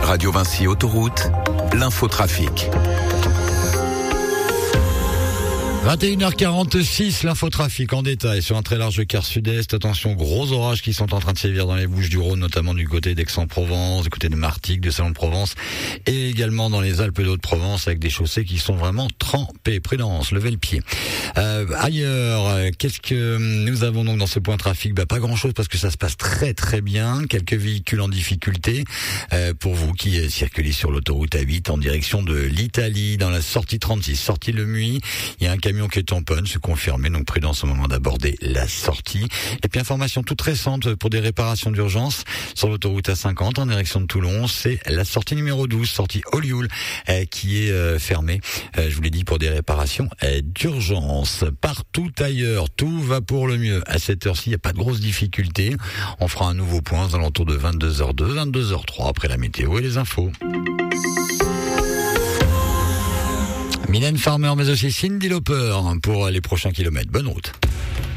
Radio Vinci Autoroute, l'infotrafic. 21h46, l'infotrafic en détail sur un très large quart sud-est. Attention, gros orages qui sont en train de sévir dans les Bouches-du-Rhône, notamment du côté d'Aix-en-Provence, du côté de Martigues, de Salon-de-Provence et également dans les Alpes de Haute-Provence avec des chaussées qui sont vraiment trempées. Prudence, levez le pied. Ailleurs, qu'est-ce que nous avons donc dans ce point trafic? Pas grand-chose parce que ça se passe très très bien. Quelques véhicules en difficulté pour vous qui circulez sur l'autoroute A8 en direction de l'Italie dans la sortie 36, sortie Le Muy. Il y a un camion qui est en panne, c'est confirmé, donc prudence au moment d'aborder la sortie. Et puis information toute récente pour des réparations d'urgence sur l'autoroute A50 en direction de Toulon, c'est la sortie numéro 12, sortie Olioul, qui est fermée, je vous l'ai dit, pour des réparations d'urgence. Partout ailleurs, tout va pour le mieux. À cette heure-ci, il n'y a pas de grosses difficultés. On fera un nouveau point aux alentours de 22h02, 22h03 après la météo et les infos. Mylène Farmer, mais aussi Cyndi Lauper pour les prochains kilomètres. Bonne route.